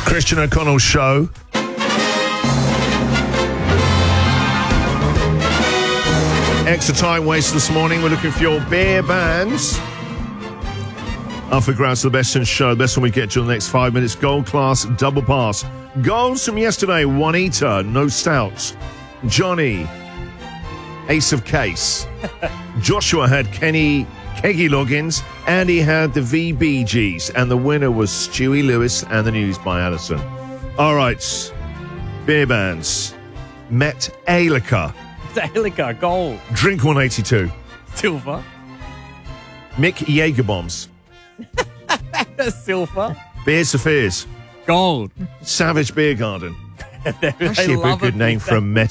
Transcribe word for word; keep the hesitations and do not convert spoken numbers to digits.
Christian O'Connell Show. Extra time waste this morning. We're looking for your beer bands. Up for grabs for the best in show. Best one we get to in the next five minutes. Gold class double pass. Goals from yesterday. Juanita, no stouts. Johnny, ace of case. Joshua had Kenny Keggy Loggins, and he had the V B Gs, and the winner was Stewie Lewis and the News by Alison. All right, beer bands. Met Ailica. Ailica, gold. Drink one eighty-two. Silver. Mick Jagerbombs. Silver. Beers for Fears. Gold. Savage Beer Garden. They Actually, a love very good it. name for a metal.